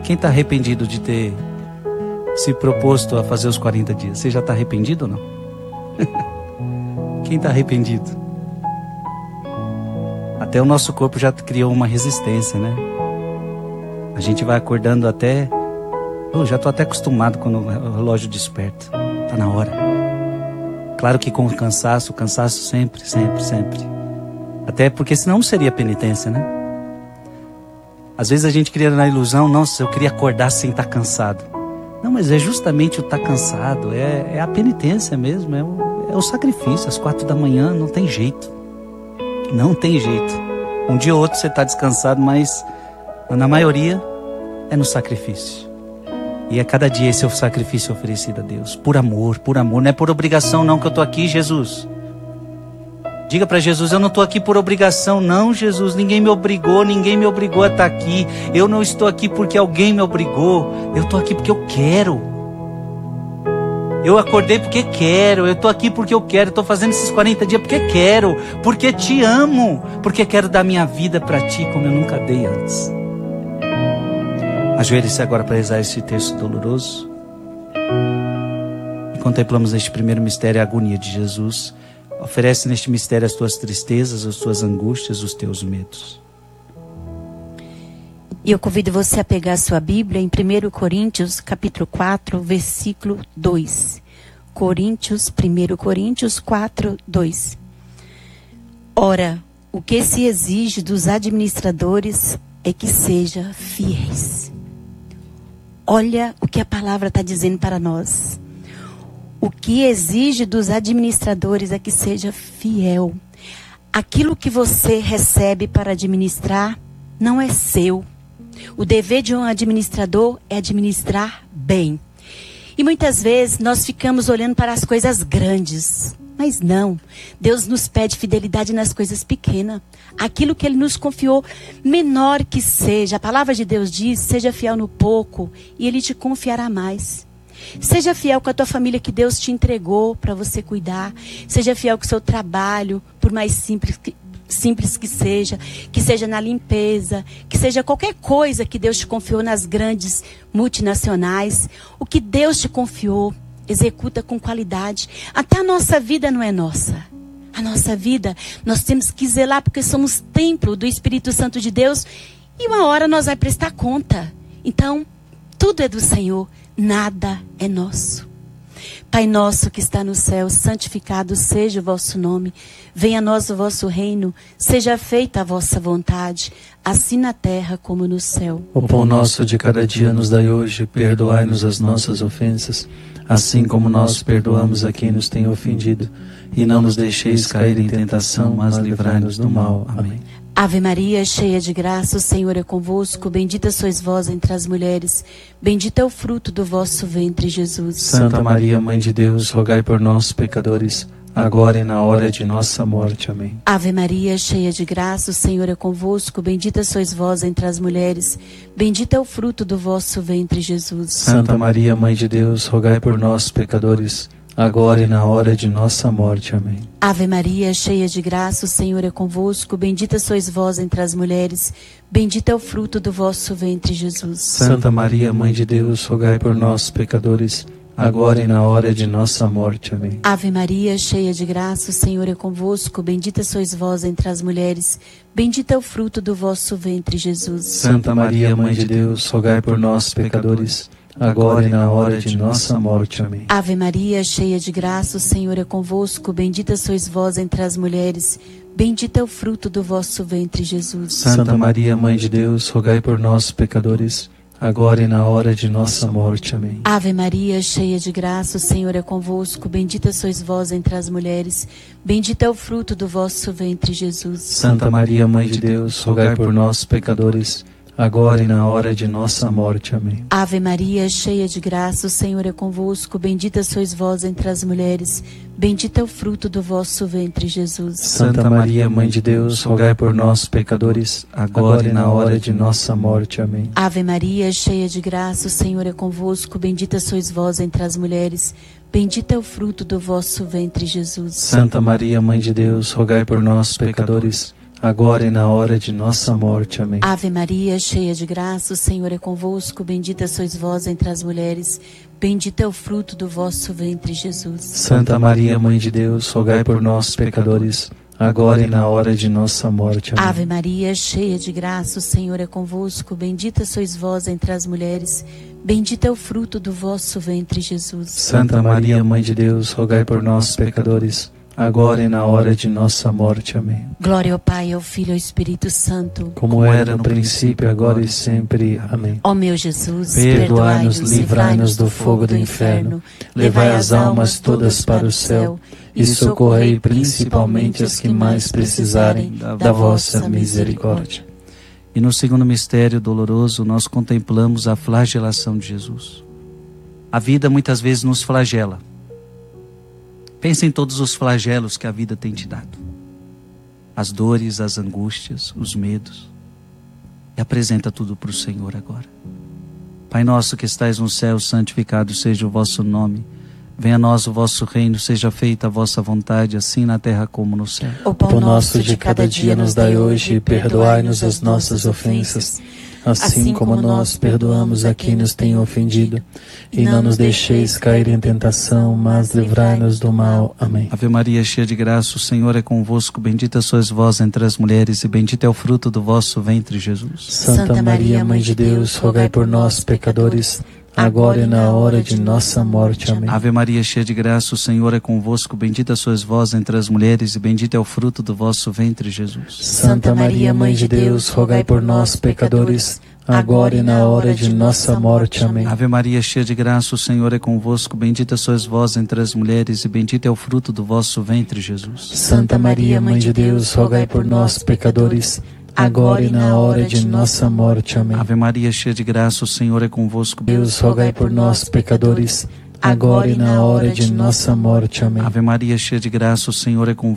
Quem está arrependido de ter se proposto a fazer os 40 dias? Você já está arrependido ou não? Quem está arrependido? Até o nosso corpo já criou uma resistência, né? A gente vai acordando até... Eu já estou até acostumado quando o relógio desperta. Está na hora. Claro que com o cansaço sempre. Até porque senão não seria penitência, né? Às vezes a gente cria na ilusão, nossa, eu queria acordar sem estar cansado. Não, mas é justamente o estar cansado, é a penitência mesmo, é o sacrifício. Às 4 da manhã não tem jeito. Não tem jeito. Um dia ou outro você está descansado, mas na maioria é no sacrifício. E é cada dia esse é o sacrifício oferecido a Deus. Por amor. Não é por obrigação não que eu estou aqui, Jesus. Diga para Jesus, eu não estou aqui por obrigação não, Jesus. Ninguém me obrigou a estar aqui. Eu não estou aqui porque alguém me obrigou. Eu estou aqui porque eu quero. Eu acordei porque quero. Eu estou aqui porque eu quero. Estou fazendo esses 40 dias porque quero. Porque te amo. Porque quero dar minha vida para ti como eu nunca dei antes. Ajoelhe-se agora para rezar esse texto doloroso. E contemplamos neste primeiro mistério a agonia de Jesus. Oferece neste mistério as tuas tristezas, as tuas angústias, os teus medos. E eu convido você a pegar a sua Bíblia em 1 Coríntios, capítulo 4, versículo 2. 1 Coríntios 4, 2. Ora, o que se exige dos administradores é que sejam fiéis. Olha o que a palavra está dizendo para nós. O que exige dos administradores é que seja fiel. Aquilo que você recebe para administrar não é seu. O dever de um administrador é administrar bem. E muitas vezes nós ficamos olhando para as coisas grandes. Mas não. Deus nos pede fidelidade nas coisas pequenas. Aquilo que Ele nos confiou, menor que seja. A palavra de Deus diz, seja fiel no pouco e Ele te confiará mais. Seja fiel com a tua família que Deus te entregou para você cuidar. Seja fiel com o seu trabalho, por mais simples que seja na limpeza, que seja qualquer coisa que Deus te confiou nas grandes multinacionais. O que Deus te confiou, executa com qualidade. Até a nossa vida não é nossa. A nossa vida, nós temos que zelar porque somos templo do Espírito Santo de Deus e uma hora nós vamos prestar conta. Então, tudo é do Senhor. Nada é nosso. Pai nosso que está no céu, santificado seja o vosso nome. Venha a nós o vosso reino. Seja feita a vossa vontade, assim na terra como no céu. O pão nosso de cada dia nos dai hoje. Perdoai-nos as nossas ofensas, assim como nós perdoamos a quem nos tem ofendido. E não nos deixeis cair em tentação, mas livrai-nos do mal. Amém. Ave Maria, cheia de graça, o Senhor é convosco. Bendita sois vós entre as mulheres. Bendito é o fruto do vosso ventre, Jesus. Santa Maria, Mãe de Deus, rogai por nós, pecadores, agora e na hora de nossa morte. Amém. Ave Maria, cheia de graça, o Senhor é convosco. Bendita sois vós entre as mulheres. Bendito é o fruto do vosso ventre, Jesus. Santa Maria, Mãe de Deus, rogai por nós, pecadores, agora e na hora de nossa morte. Amém. Ave Maria, cheia de graça, o Senhor é convosco. Bendita sois vós entre as mulheres. Bendito é o fruto do vosso ventre, Jesus. Santa Maria, Mãe de Deus, rogai por nós, pecadores, agora e na hora de nossa morte. Amém. Ave Maria, cheia de graça, o Senhor é convosco. Bendita sois vós entre as mulheres. Bendito é o fruto do vosso ventre, Jesus. Santa Maria, Mãe de Deus, rogai por nós, pecadores, agora e na hora de nossa morte. Amém. Ave Maria, cheia de graça, o Senhor é convosco. Bendita sois vós entre as mulheres. Bendito é o fruto do vosso ventre, Jesus. Santa Maria, Mãe de Deus, rogai por nós, pecadores, agora e na hora de nossa morte. Amém. Ave Maria, cheia de graça, o Senhor é convosco. Bendita sois vós entre as mulheres. Bendito é o fruto do vosso ventre, Jesus. Santa Maria, Mãe de Deus, rogai por nós, pecadores, agora e na hora de nossa morte. Amém. Ave Maria, cheia de graça, o Senhor é convosco. Bendita sois vós entre as mulheres. Bendito é o fruto do vosso ventre, Jesus. Santa Maria, Mãe de Deus, rogai por nós, pecadores, agora e na hora de nossa morte. Amém. Ave Maria, cheia de graça, o Senhor é convosco. Bendita sois vós entre as mulheres. Bendito é o fruto do vosso ventre, Jesus. Santa Maria, Mãe de Deus, rogai por nós, pecadores, agora e na hora de nossa morte. Amém. Ave Maria, cheia de graça, o Senhor é convosco. Bendita sois vós entre as mulheres. Bendito é o fruto do vosso ventre, Jesus. Santa Maria, Mãe de Deus, rogai por nós, pecadores, agora e na hora de nossa morte. Amém. Ave Maria, cheia de graça, o Senhor é convosco. Bendita sois vós entre as mulheres. Bendito é o fruto do vosso ventre, Jesus. Santa Maria, Mãe de Deus, rogai por nós, pecadores, agora e na hora de nossa morte. Amém. Glória ao Pai, ao Filho e ao Espírito Santo. Como era no princípio, agora e sempre. Amém. Ó meu Jesus, perdoai-nos, livrai-nos do fogo do inferno, levai as almas todas para o céu e socorrei principalmente as que mais precisarem da vossa misericórdia. E no segundo mistério doloroso, nós contemplamos a flagelação de Jesus. A vida muitas vezes nos flagela. Pense em todos os flagelos que a vida tem te dado. As dores, as angústias, os medos. E apresenta tudo para o Senhor agora. Pai nosso que estais no céu, santificado seja o vosso nome. Venha a nós o vosso reino, seja feita a vossa vontade, assim na terra como no céu. O pão nosso de cada dia nos dai hoje, e perdoai-nos as nossas ofensas, assim como nós perdoamos a quem nos tem ofendido. E não nos deixeis cair em tentação, mas livrai-nos do mal. Amém. Ave Maria, cheia de graça, o Senhor é convosco. Bendita sois vós entre as mulheres, e bendito é o fruto do vosso ventre, Jesus. Santa Maria, Mãe de Deus, rogai por nós, pecadores, agora e na hora de nossa morte. Amém. Ave Maria, cheia de graça, o Senhor é convosco. Bendita sois vós entre as mulheres, e bendito é o fruto do vosso ventre, Jesus. Santa Maria, Mãe de Deus, rogai por nós, pecadores, agora e na hora de nossa morte. Amém. Ave Maria, cheia de graça, o Senhor é convosco. Bendita sois vós entre as mulheres, e bendito é o fruto do vosso ventre, Jesus. Santa Maria, Mãe de Deus, rogai por nós, pecadores, agora e na hora de nossa morte. Amém. Ave Maria, cheia de graça, o Senhor é convosco. Deus, rogai por nós, pecadores, agora e na hora de nossa morte. Amém. Ave Maria, cheia de graça, o Senhor é convosco.